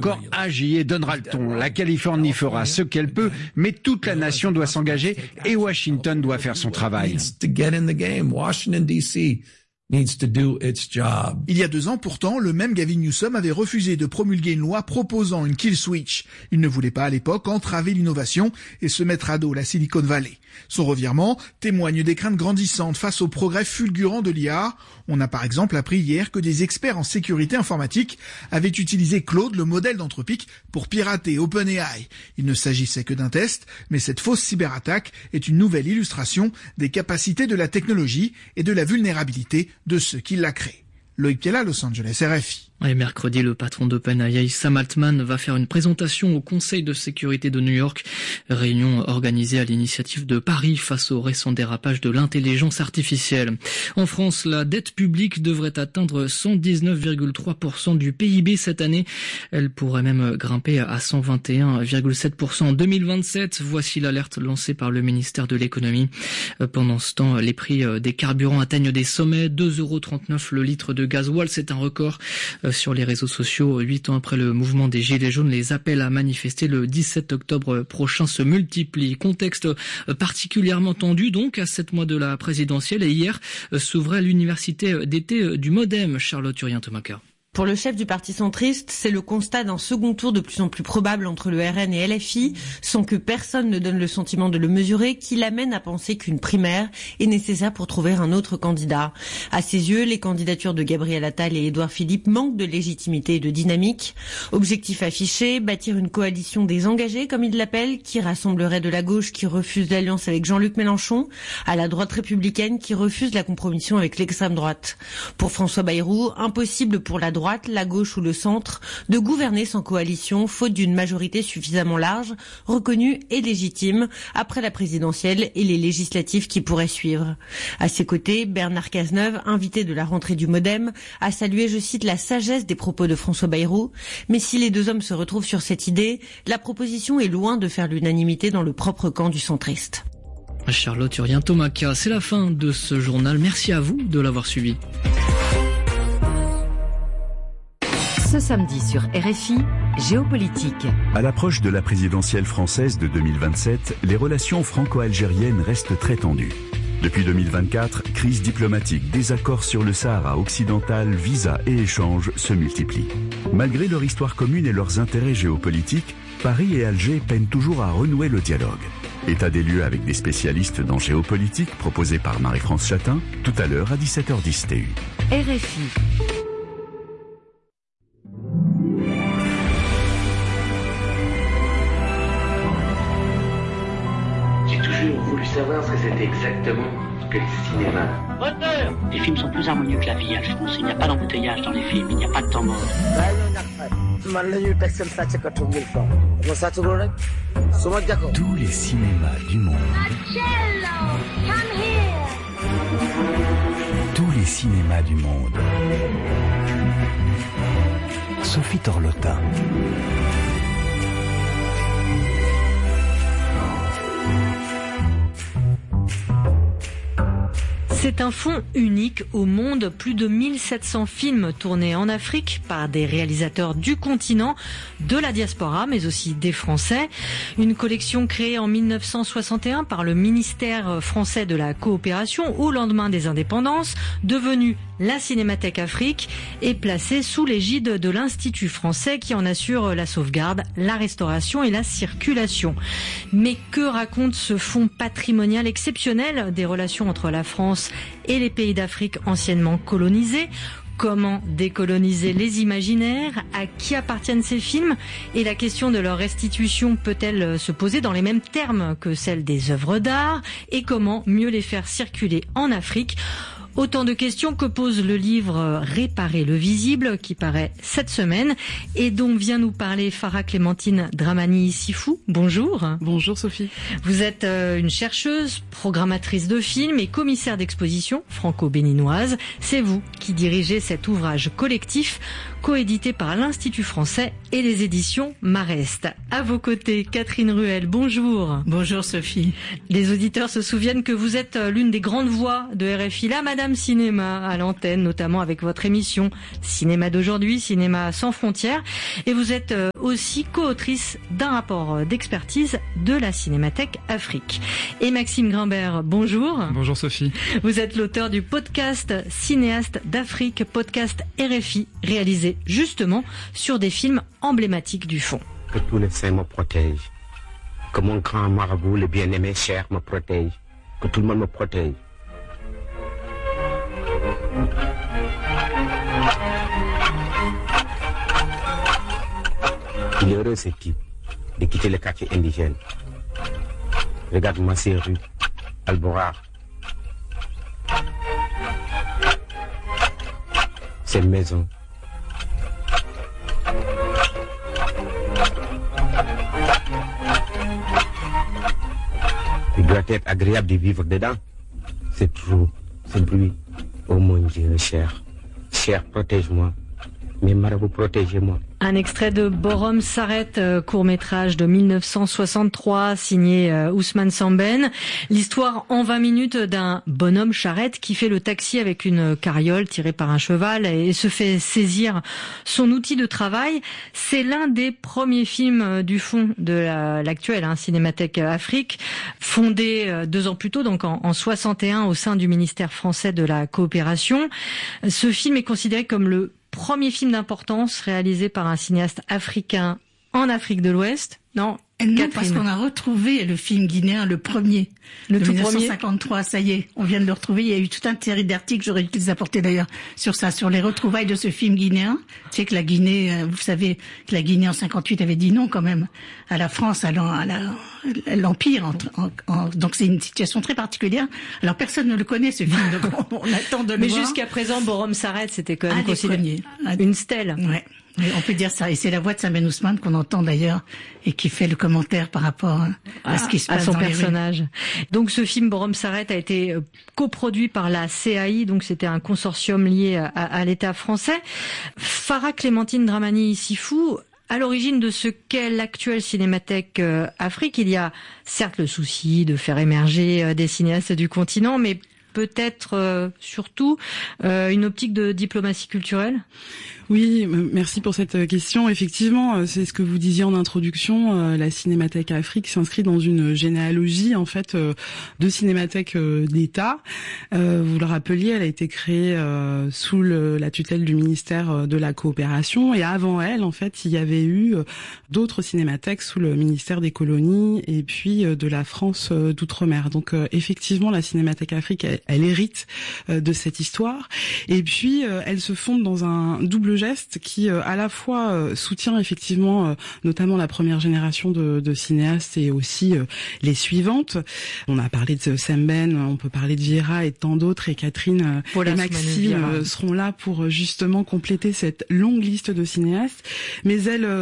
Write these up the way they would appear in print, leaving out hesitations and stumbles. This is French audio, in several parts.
encore agit et donnera le ton. La Californie fera ce qu'elle peut, mais toute la nation doit s'engager et Washington doit faire son travail. Il y a 2 ans, pourtant, le même Gavin Newsom avait refusé de promulguer une loi proposant une kill switch. Il ne voulait pas à l'époque entraver l'innovation et se mettre à dos la Silicon Valley. Son revirement témoigne des craintes grandissantes face au progrès fulgurant de l'IA. On a par exemple appris hier que des experts en sécurité informatique avaient utilisé Claude, le modèle d'Anthropic, pour pirater OpenAI. Il ne s'agissait que d'un test, mais cette fausse cyberattaque est une nouvelle illustration des capacités de la technologie et de la vulnérabilité de ceux qui la créent. Loïc Piella, Los Angeles, RFI. Et mercredi, le patron d'OpenAI, Sam Altman, va faire une présentation au Conseil de sécurité de New York, réunion organisée à l'initiative de Paris face au récent dérapage de l'intelligence artificielle. En France, la dette publique devrait atteindre 119,3% du PIB cette année. Elle pourrait même grimper à 121,7% en 2027. Voici l'alerte lancée par le ministère de l'économie. Pendant ce temps, les prix des carburants atteignent des sommets. 2,39 € le litre de gasoil, c'est un record. Sur les réseaux sociaux, 8 ans après le mouvement des Gilets jaunes, les appels à manifester le 17 octobre prochain se multiplient. Contexte particulièrement tendu donc à 7 mois de la présidentielle et hier s'ouvrait l'université d'été du Modem. Charlotte Urien-Tomaka. Pour le chef du parti centriste, c'est le constat d'un second tour de plus en plus probable entre le RN et LFI, sans que personne ne donne le sentiment de le mesurer, qui l'amène à penser qu'une primaire est nécessaire pour trouver un autre candidat. À ses yeux, les candidatures de Gabriel Attal et Édouard Philippe manquent de légitimité et de dynamique. Objectif affiché, bâtir une coalition des engagés, comme il l'appelle, qui rassemblerait de la gauche qui refuse l'alliance avec Jean-Luc Mélenchon, à la droite républicaine qui refuse la compromission avec l'extrême droite. Pour François Bayrou, impossible pour la droite, la gauche ou le centre, de gouverner sans coalition, faute d'une majorité suffisamment large, reconnue et légitime, après la présidentielle et les législatives qui pourraient suivre. À ses côtés, Bernard Cazeneuve, invité de la rentrée du Modem, a salué, je cite, la sagesse des propos de François Bayrou. Mais si les deux hommes se retrouvent sur cette idée, la proposition est loin de faire l'unanimité dans le propre camp du centriste. Charlotte Urien-Tomaka, c'est la fin de ce journal. Merci à vous de l'avoir suivi. Ce samedi sur RFI, Géopolitique. À l'approche de la présidentielle française de 2027, les relations franco-algériennes restent très tendues. Depuis 2024, crise diplomatique, désaccords sur le Sahara occidental, visas et échanges se multiplient. Malgré leur histoire commune et leurs intérêts géopolitiques, Paris et Alger peinent toujours à renouer le dialogue. État des lieux avec des spécialistes dans géopolitique proposé par Marie-France Chatin, tout à l'heure à 17h10 TU. RFI. J'ai toujours voulu savoir ce que c'était exactement que le cinéma. Moteur ! Les films sont plus harmonieux que la vie, Alphonse. Il n'y a pas d'embouteillage dans les films, il n'y a pas de temps mort. Tous les cinémas du monde. Tous les cinémas du monde. Sophie Torlotta. C'est un fonds unique au monde. Plus de 1700 films tournés en Afrique par des réalisateurs du continent, de la diaspora, mais aussi des Français. Une collection créée en 1961 par le ministère français de la coopération au lendemain des indépendances, devenue la Cinémathèque Afrique, est placée sous l'égide de l'Institut français qui en assure la sauvegarde, la restauration et la circulation. Mais que raconte ce fonds patrimonial exceptionnel des relations entre la France et les pays d'Afrique anciennement colonisés? Comment décoloniser les imaginaires? À qui appartiennent ces films? Et la question de leur restitution peut-elle se poser dans les mêmes termes que celle des œuvres d'art? Et comment mieux les faire circuler en Afrique? Autant de questions que pose le livre Réparer le visible qui paraît cette semaine et dont vient nous parler Farah Clémentine Dramani-Sifou. Bonjour. Bonjour Sophie. Vous êtes une chercheuse, programmatrice de films et commissaire d'exposition franco-béninoise. C'est vous qui dirigez cet ouvrage collectif. coédité par l'Institut français et les éditions Marest. À vos côtés, Catherine Ruel, bonjour. Bonjour Sophie. Les auditeurs se souviennent que vous êtes l'une des grandes voix de RFI, la Madame Cinéma à l'antenne, notamment avec votre émission Cinéma d'aujourd'hui, Cinéma sans frontières. Et vous êtes aussi co-autrice d'un rapport d'expertise de la Cinémathèque Afrique. Et Maxime Grimbert, bonjour. Bonjour Sophie. Vous êtes l'auteur du podcast Cinéaste d'Afrique, podcast RFI, réalisé justement sur des films emblématiques du fond. Que tous les saints me protègent. Que mon grand marabout, le bien-aimé cher, me protège. Que tout le monde me protège. Il est heureux ce type de quitter le quartier indigène. Regarde-moi ces rues, Alborar. Ces maisons. Il doit être agréable de vivre dedans. C'est trou, c'est bruit. Oh mon Dieu, cher. Cher, protège-moi. Mes marabouts, protégez-moi. Un extrait de Borom Saret, court-métrage de 1963, signé Ousmane Sembène. L'histoire en 20 minutes d'un bonhomme charrette qui fait le taxi avec une carriole tirée par un cheval et se fait saisir son outil de travail. C'est l'un des premiers films du fond de l'actuelle Cinémathèque Afrique, fondée 2 ans plus tôt, donc en 61, au sein du ministère français de la coopération. Ce film est considéré comme le premier film d'importance réalisé par un cinéaste africain en Afrique de l'Ouest. Non, non, parce qu'on a retrouvé le film guinéen, le premier, le tout 1953, ça y est, on vient de le retrouver. Il y a eu toute une série d'articles, j'aurais dû les apporter d'ailleurs, sur ça, sur les retrouvailles de ce film guinéen. Tu sais que la Guinée, vous savez que la Guinée en 58 avait dit non quand même à la France, à l'Empire. Donc c'est une situation très particulière. Alors personne ne le connaît ce film, donc on attend de le voir. Mais jusqu'à présent, Borom Saret, c'était quand même considéré une stèle. Ouais. Oui, on peut dire ça. Et c'est la voix de Sembène Ousmane qu'on entend d'ailleurs et qui fait le commentaire par rapport à ce qui se passe à son dans personnage. Les rues. Donc ce film Borom Saret a été coproduit par la CAI, donc c'était un consortium lié à l'État français. Farah Clémentine Dramani Sifou, à l'origine de ce qu'est l'actuelle Cinémathèque Afrique, il y a certes le souci de faire émerger des cinéastes du continent, mais peut-être surtout une optique de diplomatie culturelle. Oui, merci pour cette question. Effectivement, c'est ce que vous disiez en introduction. La Cinémathèque Afrique s'inscrit dans une généalogie en fait de cinémathèques d'État. Vous le rappeliez, elle a été créée sous la tutelle du ministère de la Coopération, et avant elle, en fait, il y avait eu d'autres cinémathèques sous le ministère des Colonies et puis de la France d'outre-mer. Donc effectivement, la Cinémathèque Afrique, elle hérite de cette histoire, et puis elle se fonde dans un double geste qui à la fois soutient effectivement notamment la première génération de cinéastes et aussi les suivantes. On a parlé de Sembène, on peut parler de Vieira et de tant d'autres, et Catherine et Maxime seront là pour justement compléter cette longue liste de cinéastes. Mais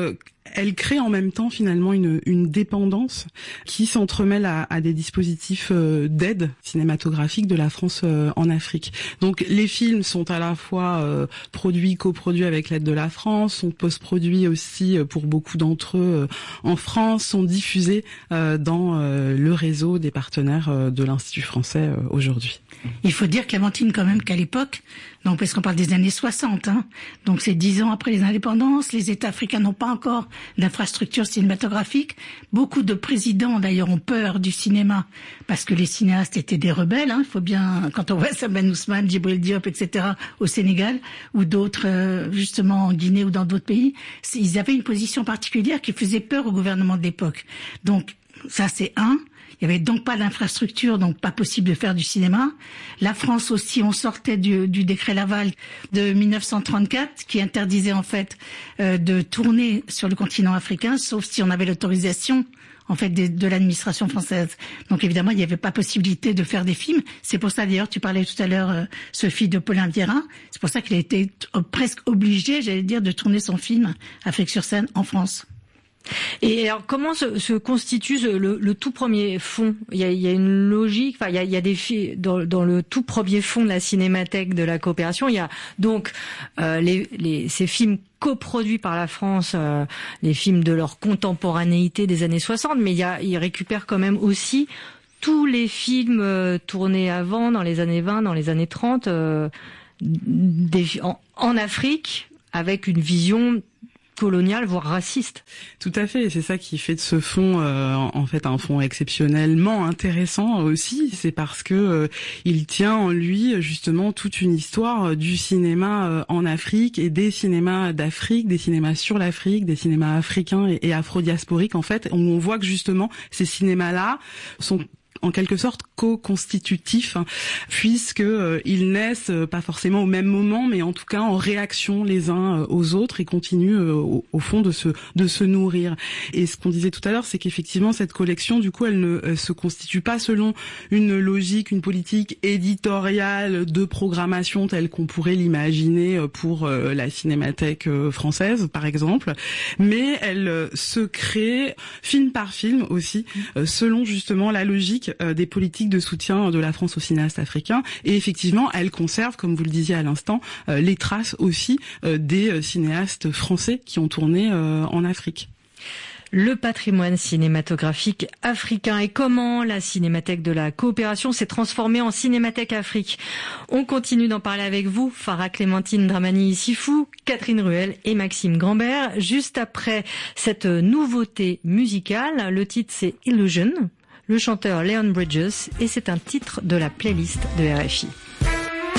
elle crée en même temps finalement une dépendance qui s'entremêle à des dispositifs d'aide cinématographique de la France en Afrique. Donc les films sont à la fois coproduits avec l'aide de la France, sont post-produits aussi pour beaucoup d'entre eux en France, sont diffusés dans le réseau des partenaires de l'Institut français aujourd'hui. Il faut dire, Clémentine, quand même qu'à l'époque, donc parce qu'on parle des années 60, donc c'est 10 ans après les indépendances, les États africains n'ont pas encore d'infrastructures cinématographiques. Beaucoup de présidents, d'ailleurs, ont peur du cinéma parce que les cinéastes étaient des rebelles. Il faut bien, quand on voit Sembène Ousmane, Djibril Diop, etc., au Sénégal, ou d'autres, justement, en Guinée ou dans d'autres pays, ils avaient une position particulière qui faisait peur au gouvernement de l'époque. Donc, ça, c'est un. Il n'y avait donc pas d'infrastructure, donc pas possible de faire du cinéma. La France aussi, on sortait du décret Laval de 1934 qui interdisait en fait de tourner sur le continent africain, sauf si on avait l'autorisation en fait de l'administration française. Donc évidemment, il n'y avait pas possibilité de faire des films. C'est pour ça d'ailleurs, tu parlais tout à l'heure, Sophie, de Paulin Vieira. C'est pour ça qu'il a été presque obligé, j'allais dire, de tourner son film Afrique sur scène en France. Et alors, comment se constitue le tout premier fonds? Il y a une logique, enfin, il y a des dans le tout premier fonds de la Cinémathèque de la coopération, il y a donc ces films coproduits par la France, les films de leur contemporanéité des années 60, mais ils récupèrent quand même aussi tous les films tournés avant, dans les années 20, dans les années 30, en Afrique, avec une vision coloniale, voire raciste. Tout à fait, c'est ça qui fait de ce fonds en fait un fonds exceptionnellement intéressant aussi, c'est parce que il tient en lui justement toute une histoire du cinéma en Afrique et des cinémas d'Afrique, des cinémas sur l'Afrique, des cinémas africains et afro-diasporiques en fait, où on voit que justement ces cinémas-là sont en quelque sorte co-constitutifs, puisque ils naissent pas forcément au même moment, mais en tout cas en réaction les uns aux autres et continuent au fond de se nourrir. Et ce qu'on disait tout à l'heure, c'est qu'effectivement cette collection, du coup, elle ne se constitue pas selon une logique, une politique éditoriale de programmation telle qu'on pourrait l'imaginer pour la Cinémathèque française, par exemple, mais elle se crée film par film aussi, selon justement la logique des politiques de soutien de la France aux cinéastes africains. Et effectivement, elle conserve, comme vous le disiez à l'instant, les traces aussi des cinéastes français qui ont tourné en Afrique. Le patrimoine cinématographique africain et comment la Cinémathèque de la coopération s'est transformée en Cinémathèque Afrique. On continue d'en parler avec vous, Farah Clémentine Dramani-Sifou, Catherine Ruel et Maxime Grambert. Juste après cette nouveauté musicale, le titre c'est Illusion, le chanteur Leon Bridges, et c'est un titre de la playlist de RFI.